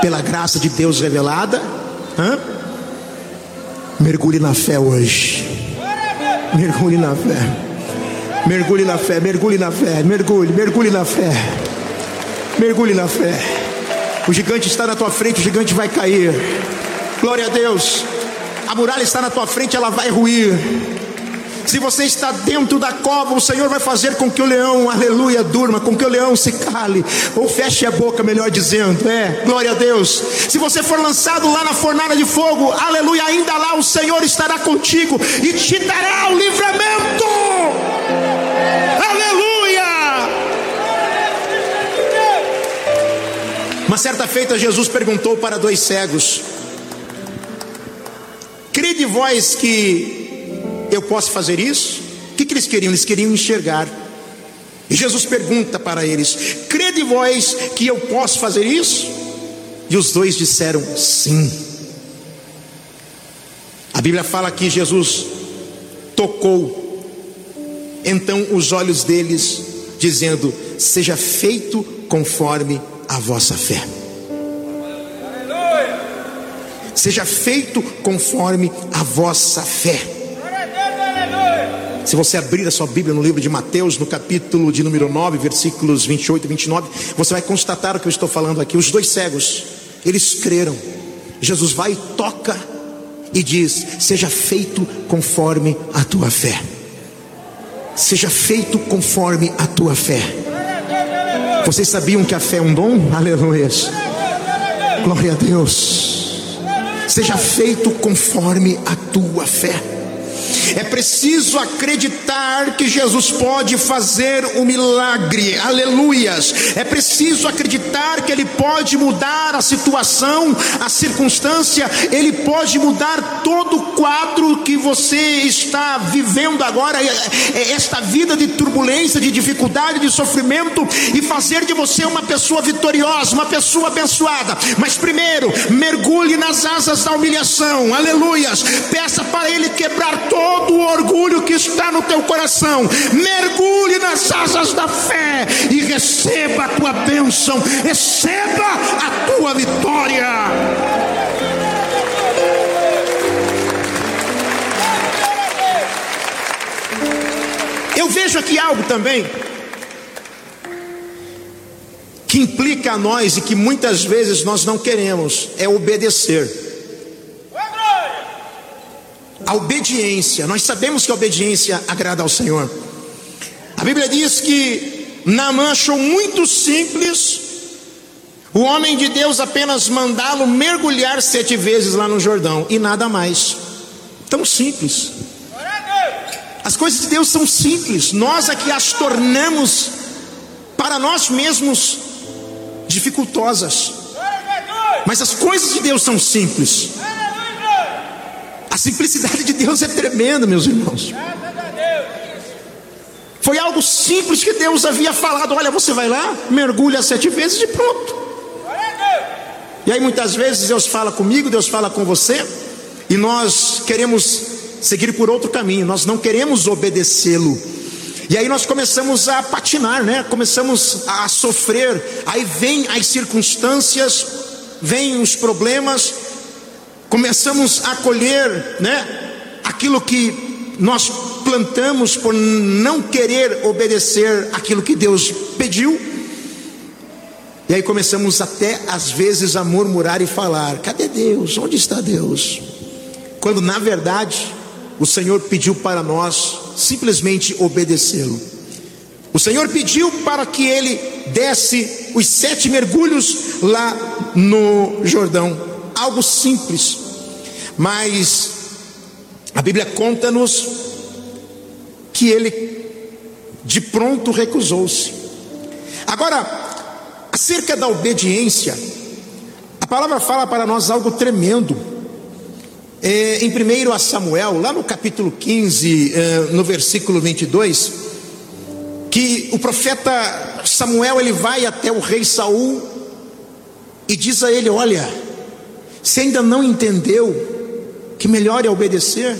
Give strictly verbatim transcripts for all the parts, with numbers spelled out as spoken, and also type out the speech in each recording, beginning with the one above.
pela graça de Deus revelada. Hã? Mergulhe na fé hoje. Mergulhe na fé. Mergulhe na fé, mergulhe na fé, mergulhe, mergulhe na fé. Mergulhe na fé. O gigante está na tua frente, o gigante vai cair. Glória a Deus. A muralha está na tua frente, ela vai ruir. Se você está dentro da cova, o Senhor vai fazer com que o leão, aleluia, durma, com que o leão se cale, ou feche a boca, melhor dizendo. É, glória a Deus. Se você for lançado lá na fornalha de fogo, aleluia, ainda lá o Senhor estará contigo e te dará o livramento. Aleluia. Uma certa feita Jesus perguntou para dois cegos: crede vós que eu posso fazer isso? O que, que eles queriam? Eles queriam enxergar. E Jesus pergunta para eles: crede vós que eu posso fazer isso? E os dois disseram sim. A Bíblia fala que Jesus tocou então os olhos deles, dizendo: seja feito conforme a vossa fé. Seja feito conforme a vossa fé. Se você abrir a sua Bíblia no livro de Mateus, no capítulo de número nove, versículos vinte e oito e vinte e nove, você vai constatar o que eu estou falando aqui. Os dois cegos, eles creram. Jesus vai e toca e diz: seja feito conforme a tua fé. Seja feito conforme a tua fé. Vocês sabiam que a fé é um dom? Aleluia. Glória a Deus. Seja feito conforme a tua fé. É preciso acreditar que Jesus pode fazer um milagre, aleluias. É preciso acreditar que Ele pode mudar a situação, a circunstância. Ele pode mudar todo o quadro que você está vivendo agora, esta vida de turbulência, de dificuldade, de sofrimento, e fazer de você uma pessoa vitoriosa, uma pessoa abençoada. Mas primeiro, mergulhe nas asas da humilhação, aleluias. Peça para Ele quebrar todo todo o orgulho que está no teu coração. Mergulhe nas asas da fé e receba a tua bênção, receba a tua vitória. Eu vejo aqui algo também que implica a nós e que muitas vezes nós não queremos, é obedecer. A obediência, nós sabemos que a obediência agrada ao Senhor. A Bíblia diz que Naamã achou muito simples o homem de Deus apenas mandá-lo mergulhar sete vezes lá no Jordão, e nada mais. Tão simples. As coisas de Deus são simples, nós aqui as tornamos para nós mesmos dificultosas. Mas as coisas de Deus são simples. A simplicidade de Deus é tremenda, meus irmãos. Foi algo simples que Deus havia falado: olha, você vai lá, mergulha sete vezes e pronto. E aí muitas vezes Deus fala comigo, Deus fala com você, e nós queremos seguir por outro caminho, nós não queremos obedecê-lo. E aí nós começamos a patinar, né? Começamos a sofrer. Aí vem as circunstâncias, vem os problemas, começamos a colher, né, aquilo que nós plantamos por não querer obedecer aquilo que Deus pediu. E aí começamos até às vezes a murmurar e falar: cadê Deus? Onde está Deus? Quando na verdade o Senhor pediu para nós simplesmente obedecê-lo. O Senhor pediu para que Ele desse os sete mergulhos lá no Jordão. Algo simples, mas a Bíblia conta-nos que ele de pronto recusou-se. Agora, acerca da obediência, a palavra fala para nós algo tremendo. É, em primeiro Samuel, lá no capítulo quinze, é, no versículo vinte e dois, que o profeta Samuel, ele vai até o rei Saul e diz a ele: olha, você ainda não entendeu que melhor é obedecer?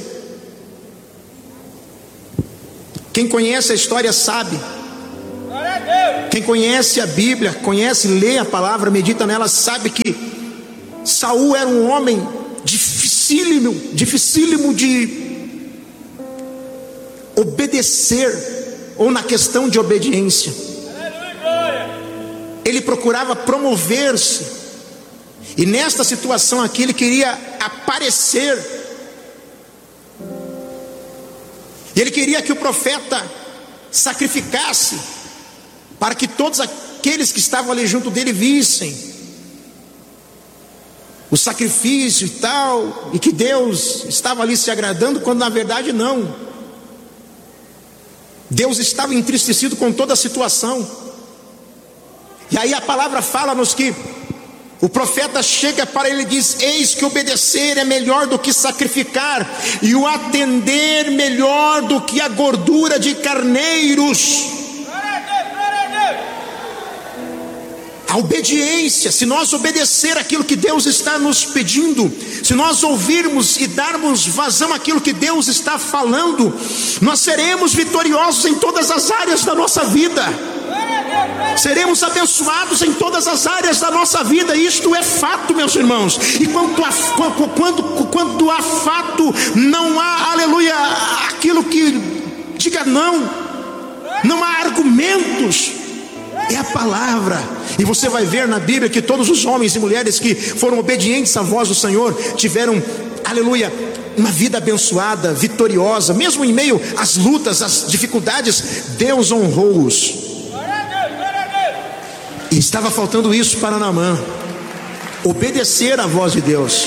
Quem conhece a história sabe. Quem conhece a Bíblia, conhece, lê a palavra, medita nela, sabe que Saul era um homem dificílimo, dificílimo de obedecer, ou na questão de obediência. Ele procurava promover-se, e nesta situação aqui ele queria aparecer, e ele queria que o profeta sacrificasse, para que todos aqueles que estavam ali junto dele vissem o sacrifício e tal, e que Deus estava ali se agradando, quando na verdade não. Deus estava entristecido com toda a situação. E aí a palavra fala-nos que o profeta chega para ele e diz: eis que obedecer é melhor do que sacrificar, e o atender melhor do que a gordura de carneiros. A obediência, se nós obedecer aquilo que Deus está nos pedindo, se nós ouvirmos e darmos vazão àquilo que Deus está falando, nós seremos vitoriosos em todas as áreas da nossa vida. Seremos abençoados em todas as áreas da nossa vida. Isto é fato, meus irmãos. E quando há, quando, quando há fato, não há, aleluia, aquilo que diga não, não há argumentos. É a palavra. E você vai ver na Bíblia que todos os homens e mulheres que foram obedientes à voz do Senhor tiveram, aleluia, uma vida abençoada, vitoriosa. Mesmo em meio às lutas, às dificuldades, Deus honrou-os. E estava faltando isso para Naamã: obedecer à voz de Deus.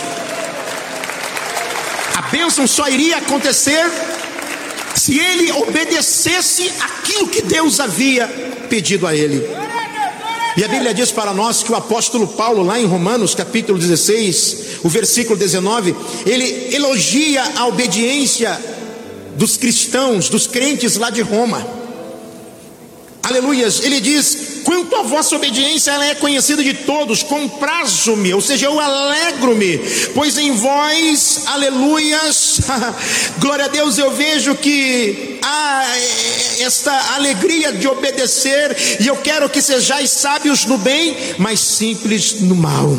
A bênção só iria acontecer se ele obedecesse aquilo que Deus havia pedido a ele. E a Bíblia diz para nós que o apóstolo Paulo, lá em Romanos capítulo dezesseis, o versículo dezenove, ele elogia a obediência dos cristãos, dos crentes lá de Roma. Aleluias. Ele diz: quanto à vossa obediência, ela é conhecida de todos, comprazo-me, ou seja, eu alegro-me, pois em vós, aleluias, glória a Deus, eu vejo que há esta alegria de obedecer, e eu quero que sejais sábios no bem, mas simples no mal.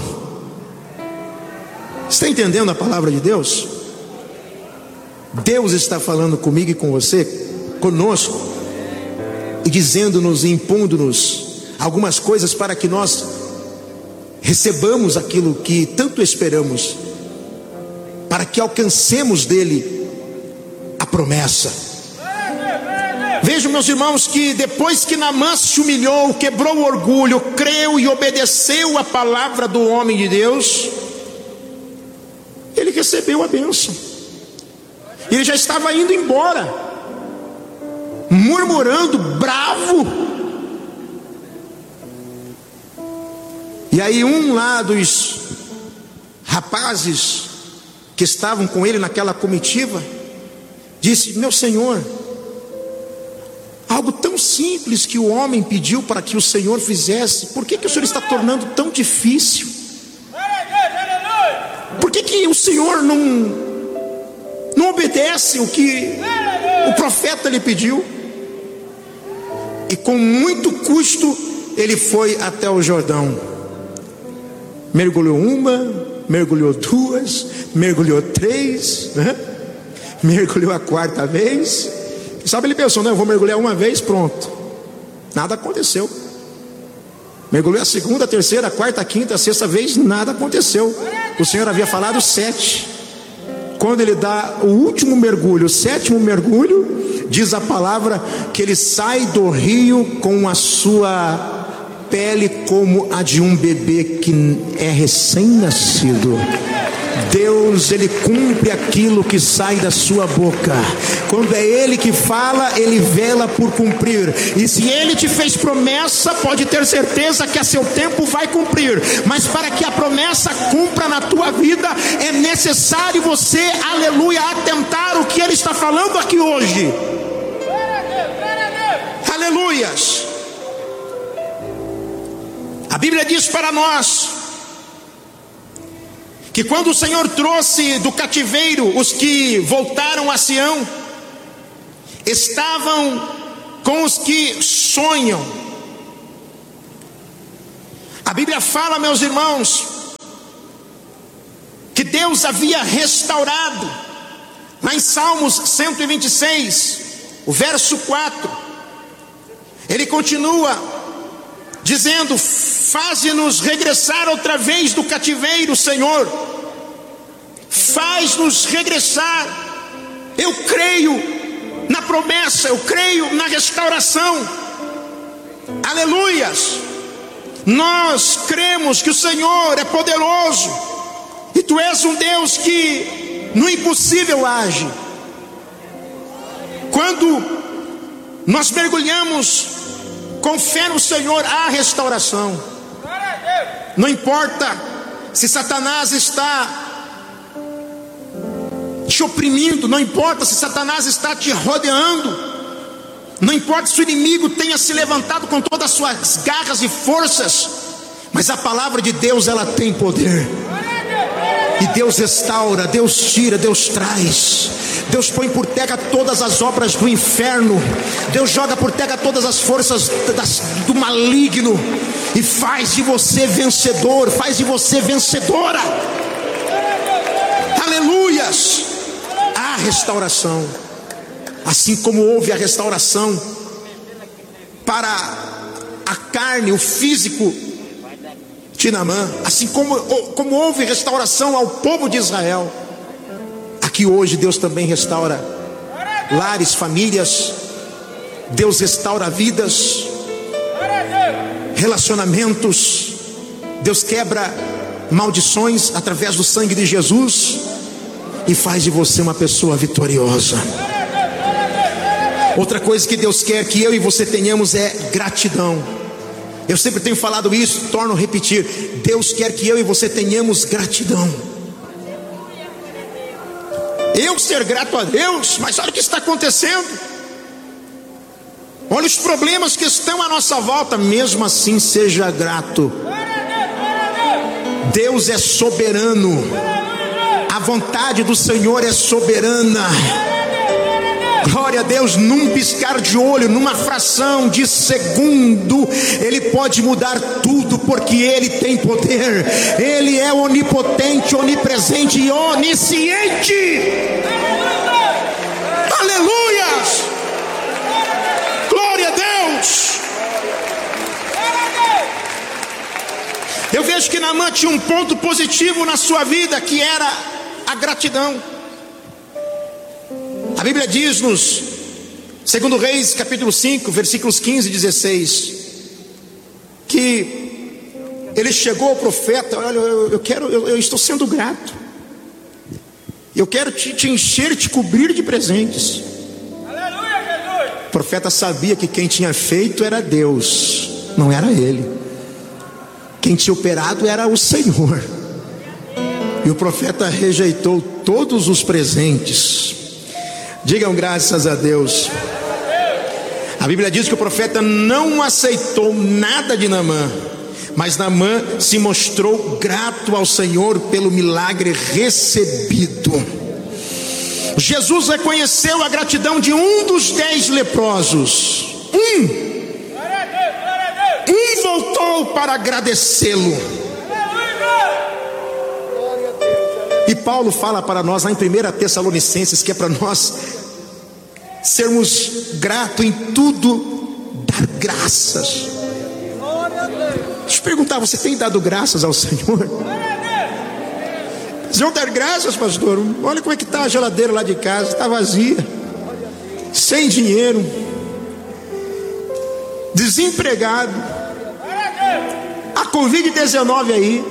Está entendendo a palavra de Deus? Deus está falando comigo e com você, conosco, e dizendo-nos e impondo-nos algumas coisas para que nós recebamos aquilo que tanto esperamos, para que alcancemos dele a promessa. Vejam, meus irmãos, que depois que Naamã se humilhou, quebrou o orgulho, creu e obedeceu a palavra do homem de Deus, ele recebeu a bênção. Ele já estava indo embora, murmurando, bravo. E aí um lá dos rapazes que estavam com ele naquela comitiva disse: meu senhor, algo tão simples que o homem pediu para que o Senhor fizesse, por que que o Senhor está tornando tão difícil? Por que que o Senhor não, não obedece o que o profeta lhe pediu? E com muito custo ele foi até o Jordão, mergulhou uma, mergulhou duas, mergulhou três, né? Mergulhou a quarta vez. Sabe, ele pensou: não, eu vou mergulhar uma vez, pronto. Nada aconteceu. Mergulhou a segunda, a terceira, a quarta, a quinta, a sexta vez, nada aconteceu. O Senhor havia falado sete. Quando ele dá o último mergulho, o sétimo mergulho, diz a palavra que ele sai do rio com a sua pele como a de um bebê que é recém-nascido. Deus, ele cumpre aquilo que sai da sua boca. Quando é ele que fala, ele vela por cumprir. E se ele te fez promessa, pode ter certeza que a seu tempo vai cumprir. Mas para que a promessa cumpra na tua vida, é necessário você, aleluia, atentar o que ele está falando aqui hoje. Aleluias. A Bíblia diz para nós que quando o Senhor trouxe do cativeiro os que voltaram a Sião, estavam com os que sonham. A Bíblia fala, meus irmãos, Deus havia restaurado. Lá em Salmos cento e vinte e seis, o verso quatro, ele continua dizendo: faze-nos regressar outra vez do cativeiro, Senhor, faz-nos regressar. Eu creio na promessa, eu creio na restauração, aleluias. Nós cremos que o Senhor é poderoso, e Tu és um Deus que no impossível age. Quando nós mergulhamos com fé no Senhor, há restauração. Não importa se Satanás está te oprimindo, não importa se Satanás está te rodeando, não importa se o inimigo tenha se levantado com todas as suas garras e forças, mas a palavra de Deus, ela tem poder. E Deus restaura, Deus tira, Deus traz. Deus põe por terra todas as obras do inferno. Deus joga por terra todas as forças das, do maligno, e faz de você vencedor, faz de você vencedora. Aleluias. Há restauração. Assim como houve a restauração para a carne, o físico de Naamã, assim como, como houve restauração ao povo de Israel, aqui hoje Deus também restaura lares, famílias. Deus restaura vidas, relacionamentos. Deus quebra maldições através do sangue de Jesus e faz de você uma pessoa vitoriosa. Outra coisa que Deus quer que eu e você tenhamos é gratidão. Eu sempre tenho falado isso, torno a repetir: Deus quer que eu e você tenhamos gratidão. Eu ser grato a Deus, mas olha o que está acontecendo. Olha os problemas que estão à nossa volta. Mesmo assim, seja grato. Deus é soberano. A vontade do Senhor é soberana. Glória a Deus. Num piscar de olho, numa fração de segundo, Ele pode mudar tudo, porque Ele tem poder. Ele é onipotente, onipresente e onisciente. Aleluias. Glória a Deus. Eu vejo que Naamã tinha um ponto positivo na sua vida, que era a gratidão. A Bíblia diz-nos, segundo Reis, capítulo cinco, versículos quinze e dezesseis, que ele chegou ao profeta: olha, eu, eu quero, eu, eu estou sendo grato, eu quero te, te encher, te cobrir de presentes. Aleluia, Jesus. O profeta sabia que quem tinha feito era Deus, não era ele. Quem tinha operado era o Senhor. E o profeta rejeitou todos os presentes. Digam graças a Deus. A Bíblia diz que o profeta não aceitou nada de Naamã, mas Naamã se mostrou grato ao Senhor pelo milagre recebido. Jesus reconheceu a gratidão de um dos dez leprosos. Um, um voltou para agradecê-lo. E Paulo fala para nós lá em primeira Tessalonicenses que é para nós sermos gratos em tudo, dar graças. Deixa eu perguntar: você tem dado graças ao Senhor? Vocês vão dar graças, pastor? Olha como é que está a geladeira lá de casa, está vazia, sem dinheiro, desempregado, a covid dezenove aí,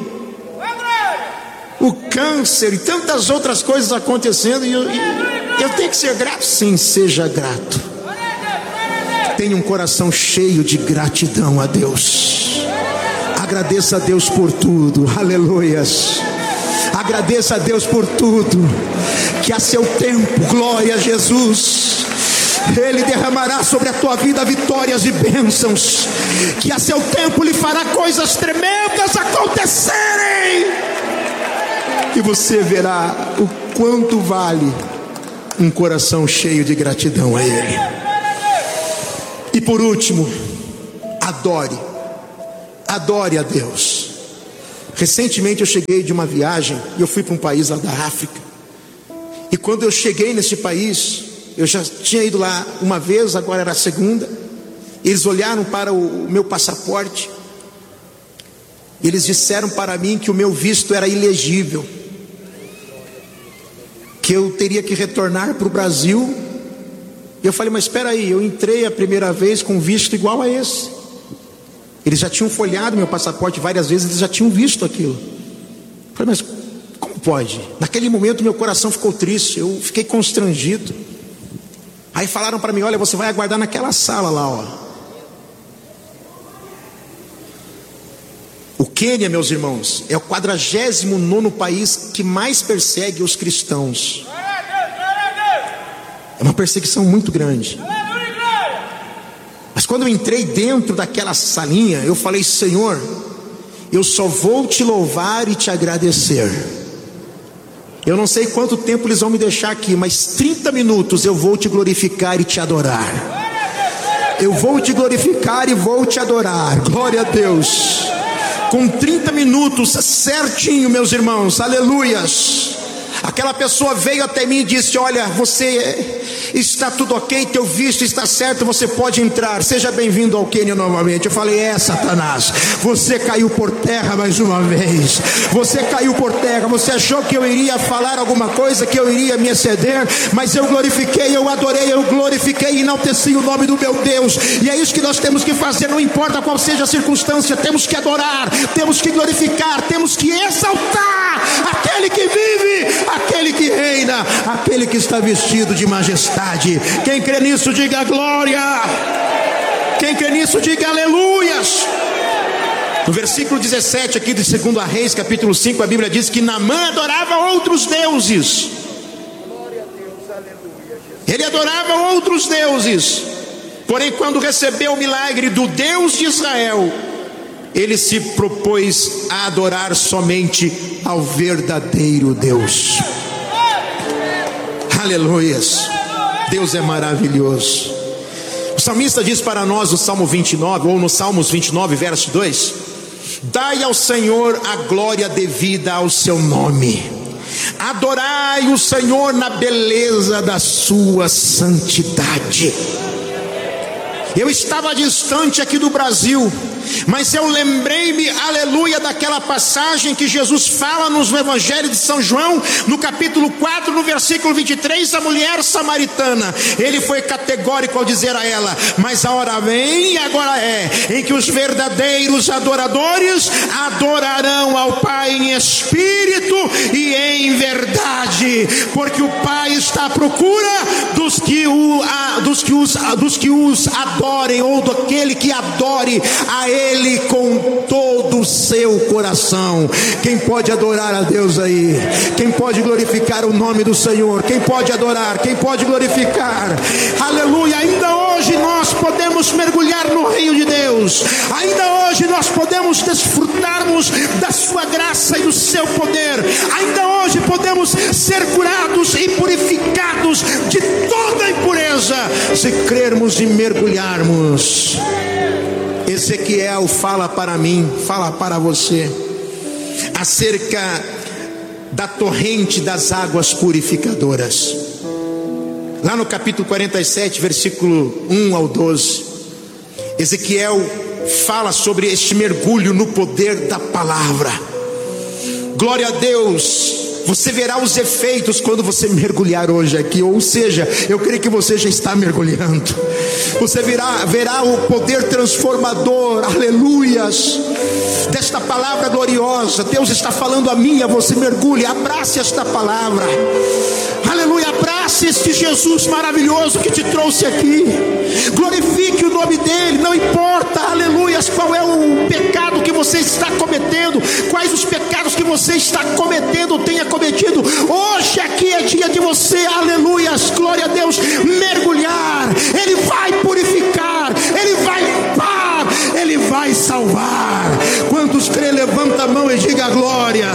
o câncer e tantas outras coisas acontecendo, e eu, e eu tenho que ser grato? Sim, seja grato. Tenha um coração cheio de gratidão a Deus. Agradeça a Deus por tudo. Aleluias. Agradeça a Deus por tudo, que a seu tempo, glória a Jesus, Ele derramará sobre a tua vida vitórias e bênçãos, que a seu tempo lhe fará coisas tremendas acontecerem, e você verá o quanto vale um coração cheio de gratidão a Ele. E por último, adore, adore a Deus. Recentemente eu cheguei de uma viagem e eu fui para um país lá da África. E quando eu cheguei nesse país, eu já tinha ido lá uma vez, agora era a segunda. Eles olharam para o meu passaporte. Eles disseram para mim que o meu visto era ilegível, que eu teria que retornar para o Brasil. E eu falei, mas espera aí, eu entrei a primeira vez com visto igual a esse. Eles já tinham folhado meu passaporte várias vezes, eles já tinham visto aquilo. Eu falei, mas como pode? Naquele momento meu coração ficou triste, eu fiquei constrangido. Aí falaram para mim, olha, você vai aguardar naquela sala lá, ó. O Quênia, meus irmãos, é o quadragésimo nono país que mais persegue os cristãos. É uma perseguição muito grande. Mas quando eu entrei dentro daquela salinha, eu falei, Senhor, eu só vou te louvar e te agradecer. Eu não sei quanto tempo eles vão me deixar aqui, mas trinta minutos eu vou te glorificar e te adorar. Eu vou te glorificar e vou te adorar. Glória a Deus. Com trinta minutos certinho, meus irmãos, aleluias. Aquela pessoa veio até mim e disse, olha, você está tudo ok, teu visto está certo, você pode entrar, seja bem-vindo ao Quênia novamente. Eu falei, é Satanás, você caiu por terra mais uma vez, você caiu por terra, você achou que eu iria falar alguma coisa, que eu iria me exceder, mas eu glorifiquei, eu adorei, eu glorifiquei e enalteci o nome do meu Deus. E é isso que nós temos que fazer, não importa qual seja a circunstância, temos que adorar, temos que glorificar, temos que exaltar aquele que vive, aquele que reina, aquele que está vestido de majestade. Quem crê nisso, diga glória. Quem crê nisso, diga aleluias. No versículo dezessete aqui de Segunda Reis, capítulo cinco, a Bíblia diz que Naamã adorava outros deuses. Ele adorava outros deuses. Porém, quando recebeu o milagre do Deus de Israel, ele se propôs a adorar somente ao verdadeiro Deus. Aleluias. Deus é maravilhoso. O salmista diz para nós no Salmo vinte e nove, ou no Salmos vinte e nove, verso dois: dai ao Senhor a glória devida ao seu nome, adorai o Senhor na beleza da sua santidade. Eu estava distante aqui do Brasil, mas eu lembrei-me, aleluia, daquela passagem que Jesus fala nos Evangelho de São João, no capítulo quatro, no versículo vinte e três, a mulher samaritana. Ele foi categórico ao dizer a ela, mas a hora vem e agora é, em que os verdadeiros adoradores adorarão ao Pai em espírito e em verdade, porque o Pai está à procura dos que, o, a, dos que, os, dos que os adorem, ou daquele que adore a Ele com todo o seu coração. Quem pode adorar a Deus aí? Quem pode glorificar o nome do Senhor? Quem pode adorar? Quem pode glorificar? Aleluia. Ainda hoje nós podemos mergulhar no reino de Deus. Ainda hoje nós podemos desfrutarmos da sua graça e do seu poder. Ainda hoje podemos ser curados e purificados de toda impureza, se crermos e mergulharmos. Ezequiel fala para mim, fala para você, acerca da torrente das águas purificadoras. Lá no capítulo quarenta e sete, versículo um ao doze, Ezequiel fala sobre este mergulho no poder da palavra. Glória a Deus. Você verá os efeitos quando você mergulhar hoje aqui, ou seja, eu creio que você já está mergulhando. Você verá, verá o poder transformador, aleluias, desta palavra gloriosa. Deus está falando a mim, a você. Mergulhe, abrace esta palavra, aleluia, abrace este Jesus maravilhoso que te trouxe aqui. Glorifique o nome dele, não importa, aleluias, qual é o pecado que você está cometendo, quais os pecados que você está cometendo ou tenha cometido. Hoje aqui é dia de você, aleluias, glória a Deus, mergulhar. Ele vai purificar, ele vai limpar, ele vai salvar. Quantos crê, levanta a mão e diga glória.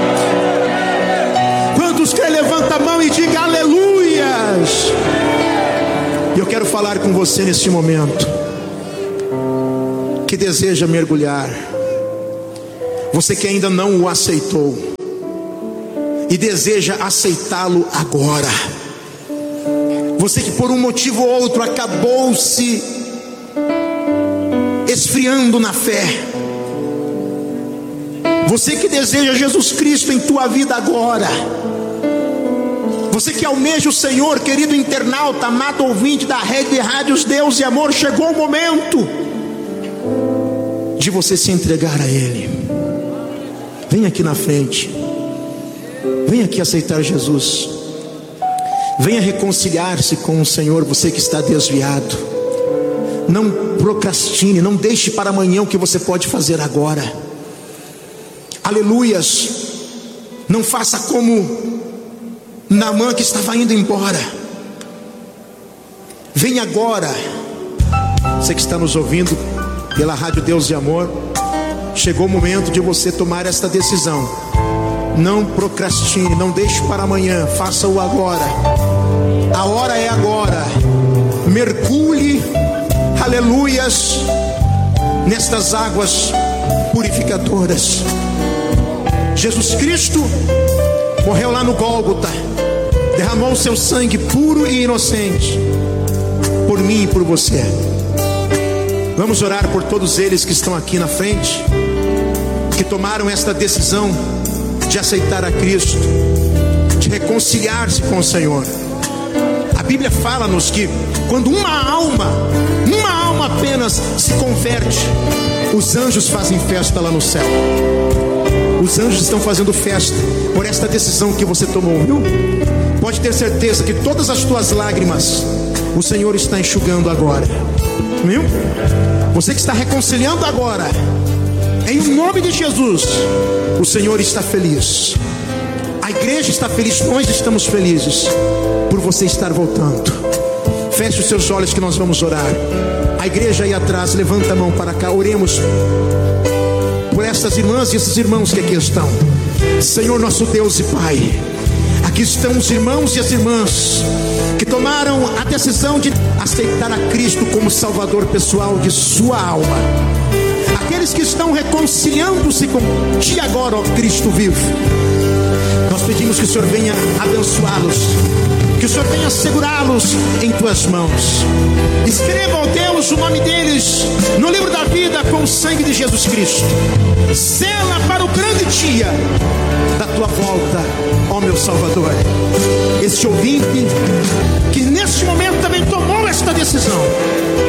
Quantos crê, levanta a mão e diga aleluias. E eu quero falar com você neste momento, que deseja mergulhar. Você que ainda não o aceitou e deseja aceitá-lo agora. Você que por um motivo ou outro acabou se esfriando na fé. Você que deseja Jesus Cristo em tua vida agora. Você que almeja o Senhor, querido internauta, amado ouvinte da rede de rádios Deus e Amor, chegou o momento de você se entregar a Ele. Vem aqui na frente. Vem aqui aceitar Jesus. Venha reconciliar-se com o Senhor, você que está desviado. Não procrastine, não deixe para amanhã o que você pode fazer agora. Aleluias. Não faça como Naamã, que estava indo embora. Vem agora. Você que está nos ouvindo pela rádio Deus e Amor, chegou o momento de você tomar esta decisão. Não procrastine, não deixe para amanhã, faça-o agora. A hora é agora. Mergulhe, aleluias, nestas águas purificadoras. Jesus Cristo morreu lá no Gólgota, derramou o seu sangue puro e inocente por mim e por você. Vamos orar por todos eles que estão aqui na frente, que tomaram esta decisão de aceitar a Cristo, de reconciliar-se com o Senhor. A Bíblia fala-nos que quando uma alma, uma alma apenas se converte, os anjos fazem festa lá no céu. Os anjos estão fazendo festa por esta decisão que você tomou, viu? Pode ter certeza que todas as tuas lágrimas o Senhor está enxugando agora, viu? Você que está reconciliando agora, em nome de Jesus, o Senhor está feliz. A igreja está feliz, nós estamos felizes por você estar voltando. Feche os seus olhos que nós vamos orar. A igreja aí atrás, levanta a mão para cá, oremos por essas irmãs e esses irmãos que aqui estão. Senhor nosso Deus e Pai, aqui estão os irmãos e as irmãs que tomaram a decisão de aceitar a Cristo como Salvador pessoal de sua alma. Aqueles que estão reconciliando-se com Ti agora, ó Cristo vivo. Nós pedimos que o Senhor venha abençoá-los, que o Senhor venha segurá-los em Tuas mãos. Escreva, ó Deus, o nome deles no livro da vida com o sangue de Jesus Cristo. Sela para o grande dia da Tua volta, ó meu Salvador. Este ouvinte que neste momento também tomou esta decisão,